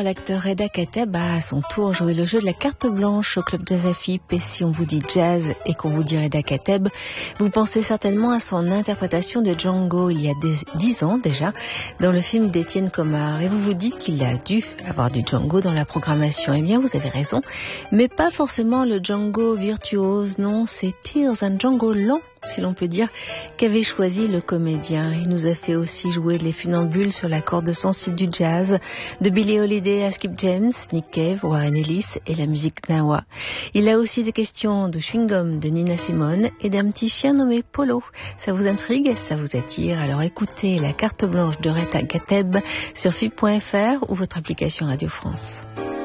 soir, l'acteur Reda Kateb a à son tour joué le jeu de la carte blanche au club Jazz AFIP. Et si on vous dit jazz et qu'on vous dit Reda Kateb, vous pensez certainement à son interprétation de Django il y a 10 ans déjà, dans le film d'Étienne Comard. Et vous vous dites qu'il a dû avoir du Django dans la programmation. Eh bien, vous avez raison, mais pas forcément le Django virtuose, non, c'est Tears, un Django lent, si l'on peut dire, qu'avait choisi le comédien. Il nous a fait aussi jouer les funambules sur la corde sensible du jazz, de Billie Holiday à Skip James, Nick Cave, Warren Ellis et la musique Gnawa. Il a aussi des questions de chewing-gum de Nina Simone et d'un petit chien nommé Polo. Ça vous intrigue? Ça vous attire? Alors écoutez la carte blanche de Reda Kateb sur FIP.fr ou votre application Radio France.